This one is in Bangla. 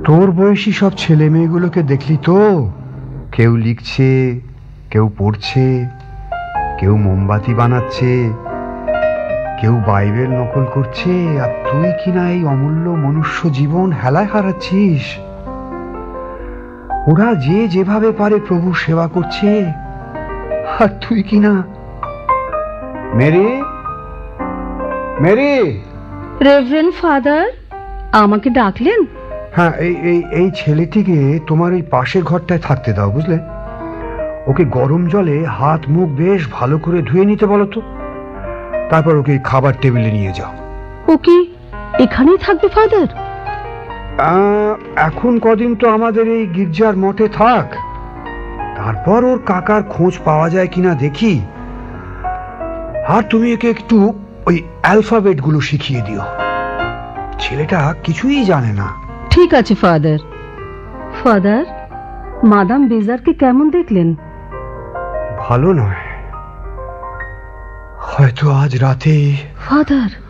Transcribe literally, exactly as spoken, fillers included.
তোর বয়সী সব ছেলে মেয়েগুলোকে দেখলি তো? কেউ লিখছে, কেউ পড়ছে, কেউ মোমবাতি বানাচ্ছে, কেউ বাইবেল নকল করছে, আর তুই কিনা এই অমূল্য মনুষ্য জীবন হেলায় হারাচ্ছিস। ওরা যে যেভাবে পারে প্রভু সেবা করছে, আর তুই কিনা। Mary, Mary. রেভারেন্ড ফাদার, আমাকে ডাকলেন? হ্যাঁ, এই এই এই ছেলেটিকে তোমার এই পাশের ঘরটায় থাকতে দাও, বুঝলে? ওকে গরম জলে হাত মুখ বেশ ভালো করে ধুয়ে নিতে বলো তো, তারপর ওকে খাবার টেবিলে নিয়ে যাও। ও কি এখানেই থাকবে ফাদার? এখন কদিন তো আমাদের এই গির্জার মঠে থাক, তারপর ওর কাকার খোঁজ পাওয়া যায় কিনা দেখি। আর তুমি একে একটু ওই অ্যালফাবেট গুলো শিখিয়ে দিও, ছেলেটা কিছুই জানে না। ঠিক আছে ফাদার। ফাদার, মাদাম বেজারকে কেমন দেখলেন? ভালো নয়, হয়তো আজ রাতে। ফাদার,